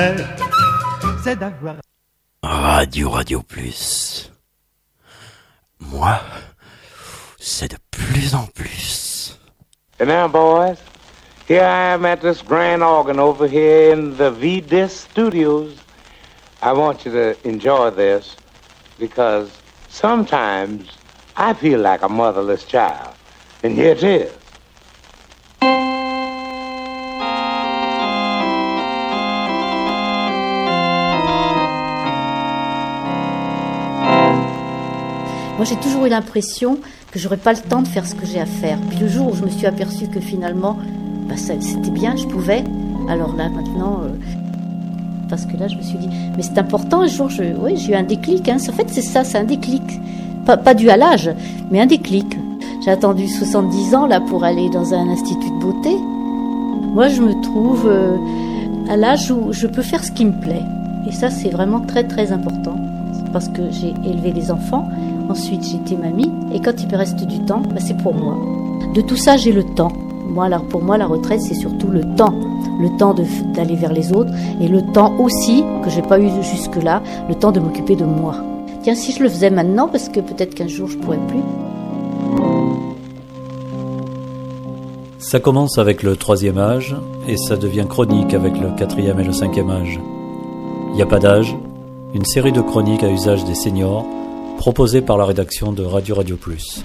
C'est d'avoir Radio Plus. Moi, c'est de plus en plus. And now, boys, here I am at this grand organ over here in the V-Disc Studios. I want you to enjoy this because sometimes I feel like a motherless child. And here it is. Moi, j'ai toujours eu l'impression que j'aurais pas le temps de faire ce que j'ai à faire. Puis le jour où je me suis aperçue que finalement, c'était bien, je pouvais. Alors là, maintenant, parce que là, je me suis dit, mais c'est important. Un jour, j'ai eu un déclic. En fait, c'est ça, c'est un déclic. Pas dû à l'âge, mais un déclic. J'ai attendu 70 ans là pour aller dans un institut de beauté. Moi, je me trouve à l'âge où je peux faire ce qui me plaît. Et ça, c'est vraiment très, très important. Parce que j'ai élevé des enfants. Ensuite, j'étais mamie. Et quand il me reste du temps, c'est pour moi. De tout ça, j'ai le temps. Pour moi, la retraite, c'est surtout le temps. Le temps d'aller vers les autres. Et le temps aussi, que j'ai pas eu jusque-là, le temps de m'occuper de moi. Tiens, si je le faisais maintenant, parce que peut-être qu'un jour, je pourrais plus. Ça commence avec le 3e âge, et ça devient chronique avec le 4e et le 5e âge. Il n'y a pas d'âge, une série de chroniques à usage des seniors, proposée par la rédaction de Radio Plus.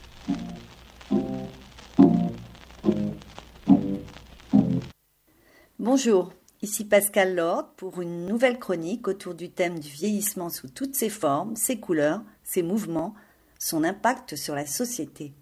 Bonjour, ici Pascal Lord pour une nouvelle chronique autour du thème du vieillissement sous toutes ses formes, ses couleurs, ses mouvements, son impact sur la société.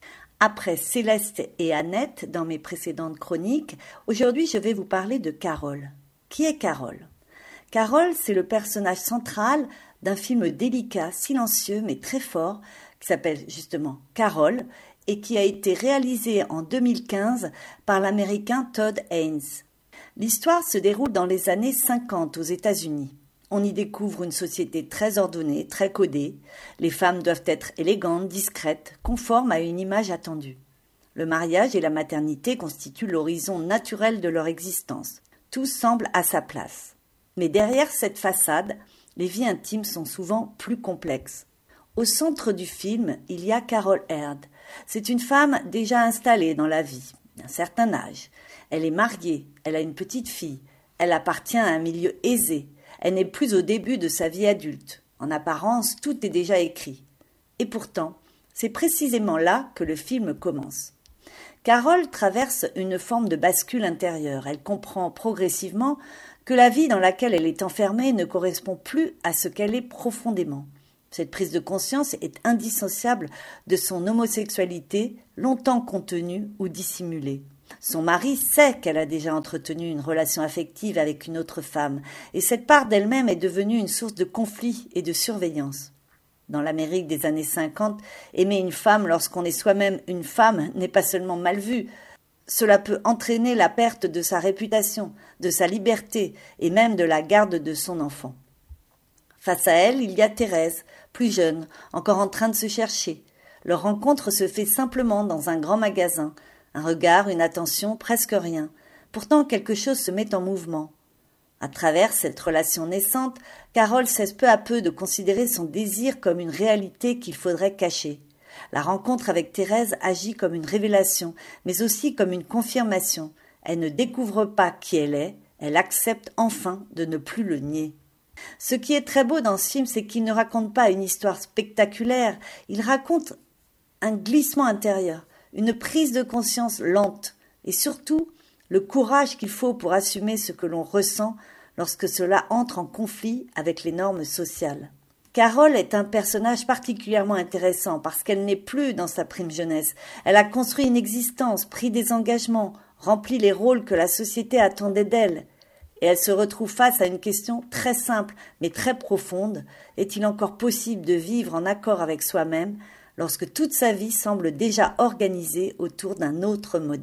Après Céleste et Annette dans mes précédentes chroniques, aujourd'hui je vais vous parler de Carole. Qui est Carole ? Carole, c'est le personnage central d'un film délicat, silencieux mais très fort, qui s'appelle justement Carole et qui a été réalisé en 2015 par l'américain Todd Haynes. L'histoire se déroule dans les années 50 aux États-Unis. On y découvre une société très ordonnée, très codée. Les femmes doivent être élégantes, discrètes, conformes à une image attendue. Le mariage et la maternité constituent l'horizon naturel de leur existence. Tout semble à sa place. Mais derrière cette façade, les vies intimes sont souvent plus complexes. Au centre du film, il y a Carole Heard. C'est une femme déjà installée dans la vie, d'un certain âge. Elle est mariée, elle a une petite fille, elle appartient à un milieu aisé, elle n'est plus au début de sa vie adulte. En apparence, tout est déjà écrit. Et pourtant, c'est précisément là que le film commence. Carole traverse une forme de bascule intérieure. Elle comprend progressivement que la vie dans laquelle elle est enfermée ne correspond plus à ce qu'elle est profondément. Cette prise de conscience est indissociable de son homosexualité, longtemps contenue ou dissimulée. Son mari sait qu'elle a déjà entretenu une relation affective avec une autre femme, et cette part d'elle-même est devenue une source de conflit et de surveillance. Dans l'Amérique des années 50, aimer une femme lorsqu'on est soi-même une femme n'est pas seulement mal vu. Cela peut entraîner la perte de sa réputation, de sa liberté et même de la garde de son enfant. Face à elle, il y a Thérèse, plus jeune, encore en train de se chercher. Leur rencontre se fait simplement dans un grand magasin. Un regard, une attention, presque rien. Pourtant, quelque chose se met en mouvement. À travers cette relation naissante, Carole cesse peu à peu de considérer son désir comme une réalité qu'il faudrait cacher. La rencontre avec Thérèse agit comme une révélation, mais aussi comme une confirmation. Elle ne découvre pas qui elle est, elle accepte enfin de ne plus le nier. Ce qui est très beau dans ce film, c'est qu'il ne raconte pas une histoire spectaculaire, il raconte un glissement intérieur, une prise de conscience lente, et surtout le courage qu'il faut pour assumer ce que l'on ressent lorsque cela entre en conflit avec les normes sociales. Carole est un personnage particulièrement intéressant parce qu'elle n'est plus dans sa prime jeunesse. Elle a construit une existence, pris des engagements, rempli les rôles que la société attendait d'elle. Et elle se retrouve face à une question très simple mais très profonde. Est-il encore possible de vivre en accord avec soi-même lorsque toute sa vie semble déjà organisée autour d'un autre modèle ?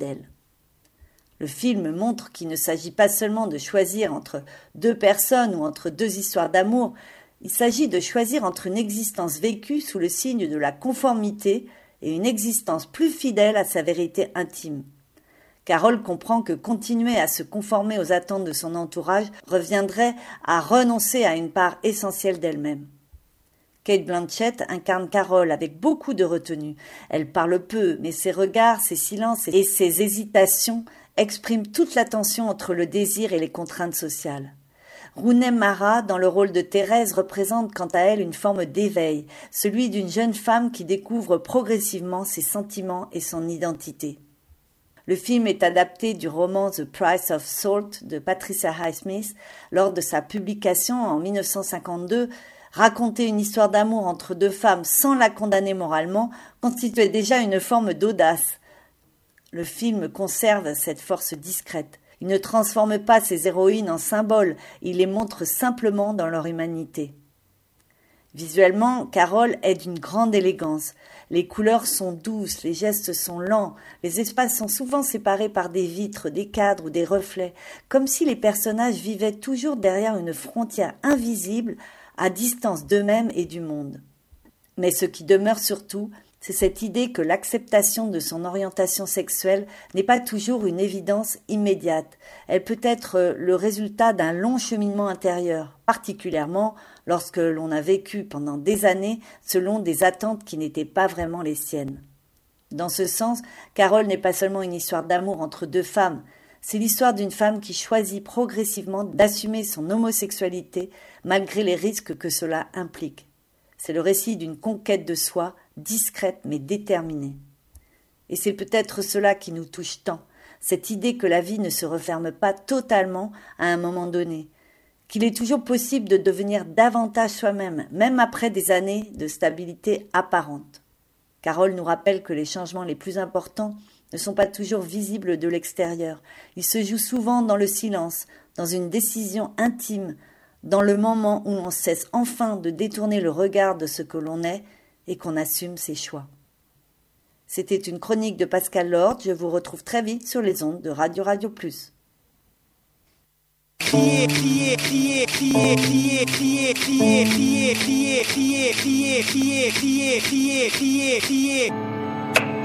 Le film montre qu'il ne s'agit pas seulement de choisir entre deux personnes ou entre deux histoires d'amour. Il s'agit de choisir entre une existence vécue sous le signe de la conformité et une existence plus fidèle à sa vérité intime. Carole comprend que continuer à se conformer aux attentes de son entourage reviendrait à renoncer à une part essentielle d'elle-même. Cate Blanchett incarne Carole avec beaucoup de retenue. Elle parle peu, mais ses regards, ses silences et ses hésitations expriment toute la tension entre le désir et les contraintes sociales. Rooney Mara, dans le rôle de Thérèse, représente quant à elle une forme d'éveil, celui d'une jeune femme qui découvre progressivement ses sentiments et son identité. Le film est adapté du roman The Price of Salt de Patricia Highsmith. Lors de sa publication en 1952, raconter une histoire d'amour entre deux femmes sans la condamner moralement constituait déjà une forme d'audace. Le film conserve cette force discrète. Il ne transforme pas ses héroïnes en symboles, il les montre simplement dans leur humanité. Visuellement, Carole est d'une grande élégance. Les couleurs sont douces, les gestes sont lents, les espaces sont souvent séparés par des vitres, des cadres ou des reflets, comme si les personnages vivaient toujours derrière une frontière invisible, à distance d'eux-mêmes et du monde. Mais ce qui demeure surtout, c'est cette idée que l'acceptation de son orientation sexuelle n'est pas toujours une évidence immédiate. Elle peut être le résultat d'un long cheminement intérieur, particulièrement lorsque l'on a vécu pendant des années selon des attentes qui n'étaient pas vraiment les siennes. Dans ce sens, Carole n'est pas seulement une histoire d'amour entre deux femmes, c'est l'histoire d'une femme qui choisit progressivement d'assumer son homosexualité malgré les risques que cela implique. C'est le récit d'une conquête de soi, discrète mais déterminée. Et c'est peut-être cela qui nous touche tant, cette idée que la vie ne se referme pas totalement à un moment donné, qu'il est toujours possible de devenir davantage soi-même, même après des années de stabilité apparente. Carole nous rappelle que les changements les plus importants ne sont pas toujours visibles de l'extérieur. Ils se jouent souvent dans le silence, dans une décision intime, dans le moment où on cesse enfin de détourner le regard de ce que l'on est et qu'on assume ses choix. C'était une chronique de Pascal Lord. Je vous retrouve très vite sur les ondes de Radio Radio Plus. Crier, crier, crier, crier, crier, crier, crier, crier, crier, crier, crier, crier, crier, crier, crier, crier.